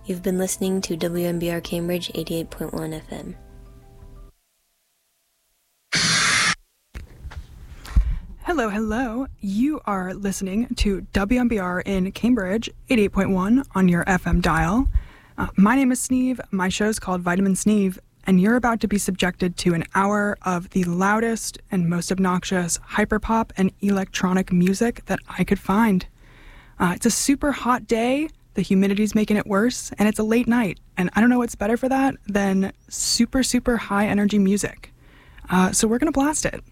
You've been listening to WMBR Cambridge 88.1 FM. Hello, hello. You are listening to WMBR in Cambridge 88.1 on your FM dial. My name is Sneeve. My show is called Vitamin Sneeve, and you're about to be subjected to an hour of the loudest and most obnoxious hyperpop and electronic music that I could find. It's a super hot day. The humidity's making it worse, and it's a late night. And I don't know what's better for that than super, super high energy music. So we're going to blast it.